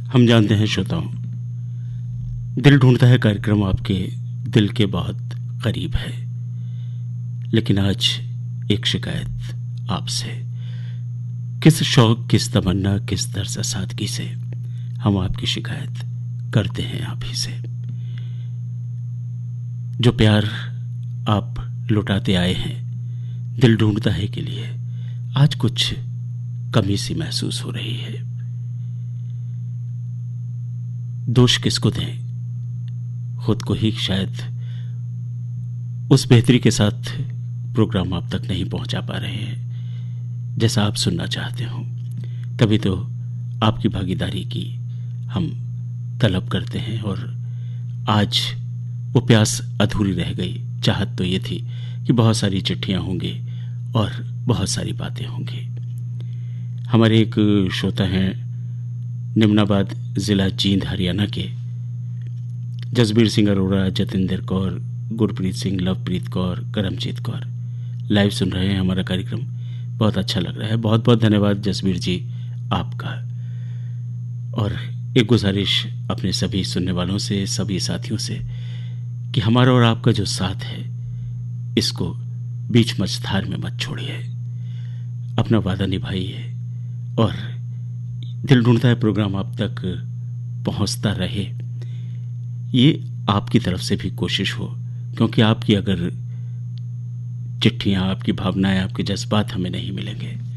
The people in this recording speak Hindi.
हम जानते हैं श्रोताओं, दिल ढूंढता है कार्यक्रम आपके दिल के बहुत करीब है। लेकिन आज एक शिकायत आपसे, किस शौक, किस तमन्ना, किस तरस सादगी से हम आपकी शिकायत करते हैं आप ही से। जो प्यार आप लुटाते आए हैं दिल ढूंढता है के लिए, आज कुछ कमी सी महसूस हो रही है। दोष किसको दें? खुद को ही शायद। उस बेहतरी के साथ प्रोग्राम आप तक नहीं पहुंचा पा रहे हैं जैसा आप सुनना चाहते हो। तभी तो आपकी भागीदारी की हम तलब करते हैं। और आज वो प्यास अधूरी रह गई। चाहत तो ये थी कि बहुत सारी चिट्ठियां होंगी और बहुत सारी बातें होंगी। हमारे एक श्रोता हैं निमनाबाद ज़िला जींद हरियाणा के जसबीर सिंह अरोड़ा, जतिंदर कौर, गुरप्रीत सिंह, लवप्रीत कौर, करमजीत कौर लाइव सुन रहे हैं हमारा कार्यक्रम। बहुत अच्छा लग रहा है। बहुत बहुत धन्यवाद जसबीर जी आपका। और एक गुजारिश अपने सभी सुनने वालों से, सभी साथियों से कि हमारा और आपका जो साथ है इसको बीच मझधार में मत छोड़िए। अपना वादा निभाइए और दिल ढूंढता है प्रोग्राम आप तक पहुंचता रहे, ये आपकी तरफ से भी कोशिश हो। क्योंकि आपकी अगर चिट्ठियां, आपकी भावनाएं, आपके जज्बात हमें नहीं मिलेंगे